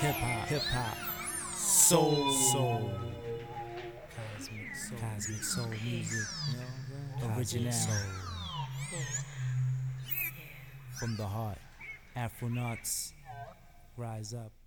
hip hop, soul, cosmic soul music, original, from the heart. Afronauts, rise up.